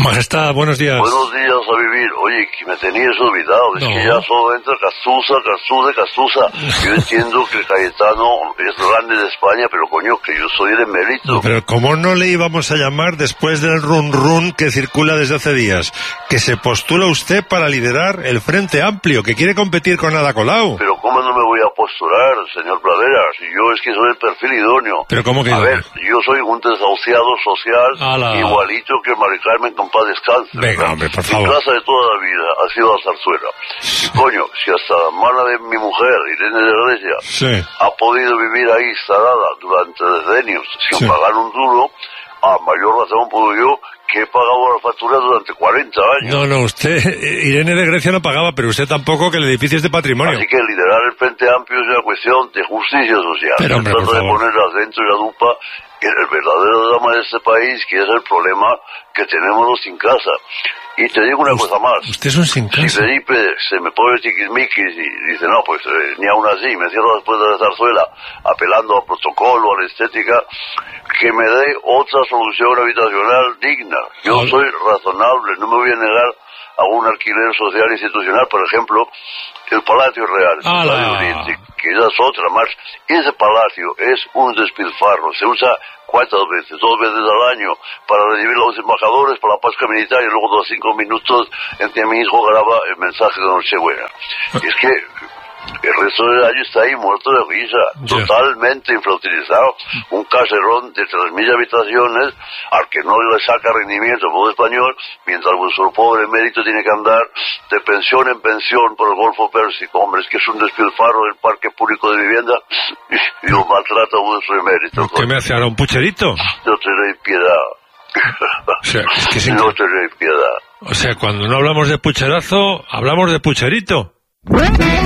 Majestad, buenos días. Buenos días a vivir. Oye, que me tenías olvidado. Es que ya solo entra Castuza. Yo entiendo que Cayetano es grande de España, pero coño, que yo soy el emérito. No, pero ¿cómo no le íbamos a llamar después del run que circula desde hace días? Que se postula usted para liderar el Frente Amplio, que quiere competir con Ada Colau. Pero ¿cómo no me voy a postular, señor Pradera? Si yo es que soy el perfil idóneo. ¿Pero cómo que A ver, yo soy un desahuciado social, igualito que Mari Carmen con paz descanse. Venga, hombre, por favor. Mi casa de toda la vida ha sido la zarzuela. Y coño, si hasta la hermana de mi mujer, Irene de Grecia, ha podido vivir ahí instalada durante decenios sin pagar un duro, a mayor razón puedo yo, que he pagado la factura durante 40 años. No, usted, Irene de Grecia no pagaba, pero usted tampoco, que el edificio es de patrimonio. Así que liderar el Frente Amplio es una cuestión de justicia social. Pero, hombre, trata de poner al centro y la lupa en el verdadero drama de este país, que es el problema que tenemos los sin casa. Y te digo una cosa más. Usted es un sin casa. Si Felipe se me pone chiquismiquis y dice, no, pues ni aún así, me cierro después de la zarzuela, apelando al protocolo, a la estética, que me dé otra solución habitacional digna. Yo soy razonable, no me voy a negar a un alquiler social institucional, por ejemplo, el Palacio Real, que esa es otra más. Ese palacio es un despilfarro, se usa ¿cuántas veces? 2 veces al año para recibir a los embajadores, para la Pascua Militar, y luego 5 minutos en que mi hijo graba el mensaje de Nochebuena. Es que el resto del año está ahí muerto de risa, totalmente infrautilizado. Un caserón de 3.000 habitaciones al que no le saca rendimiento al pueblo español, mientras vuestro pobre emérito tiene que andar de pensión en pensión por el Golfo Pérsico. Hombre, es que es un despilfarro del parque público de vivienda y lo maltrata vuestro emérito. ¿Qué me hace ahora, un pucherito? No tenéis piedad. O sea, es que no tenéis piedad. O sea, cuando no hablamos de pucherazo, hablamos de pucherito.